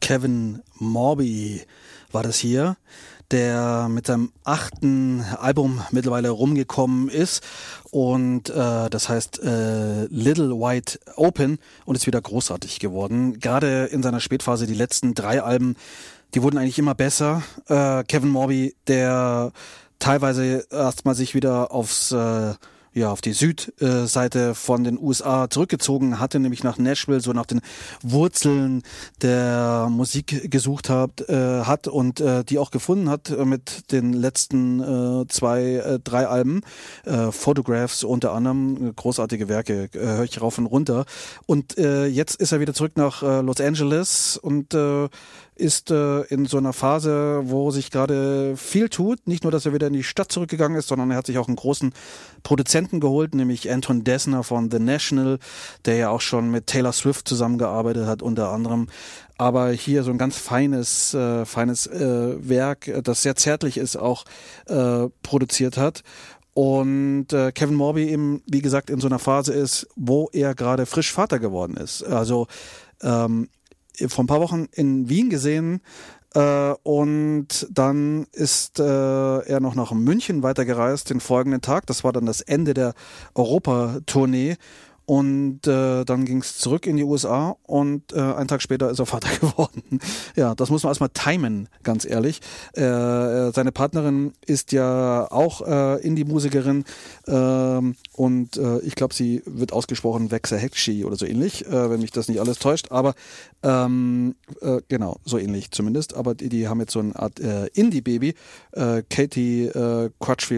Kevin Morby war das hier, der mit seinem 8. Album mittlerweile rumgekommen ist und das heißt Little Wide Open und ist wieder großartig geworden. Gerade in seiner Spätphase, die letzten 3 Alben, die wurden eigentlich immer besser. Kevin Morby, der teilweise erstmal sich wieder auf die Südseite von den USA zurückgezogen hatte, nämlich nach Nashville, so nach den Wurzeln der Musik gesucht hat und die auch gefunden hat mit den letzten 2, 3 Alben. Photographs unter anderem, großartige Werke, höre ich rauf und runter. Und jetzt ist er wieder zurück nach Los Angeles und ist in so einer Phase, wo sich gerade viel tut. Nicht nur, dass er wieder in die Stadt zurückgegangen ist, sondern er hat sich auch einen großen Produzenten geholt, nämlich Anton Dessner von The National, der ja auch schon mit Taylor Swift zusammengearbeitet hat, unter anderem. Aber hier so ein ganz feines Werk, das sehr zärtlich ist, auch produziert hat. Und Kevin Morby eben, wie gesagt, in so einer Phase ist, wo er gerade frisch Vater geworden ist. Also vor ein paar Wochen in Wien gesehen und dann ist er noch nach München weitergereist den folgenden Tag. Das war dann das Ende der Europatournee und dann ging es zurück in die USA und einen Tag später ist er Vater geworden. Ja, das muss man erstmal timen, ganz ehrlich. Seine Partnerin ist ja auch Indie-Musikerin und ich glaube, sie wird ausgesprochen Waxahachie oder so ähnlich, wenn mich das nicht alles täuscht, aber genau, so ähnlich zumindest. Aber die haben jetzt so eine Art Indie-Baby, Katie Crutchfield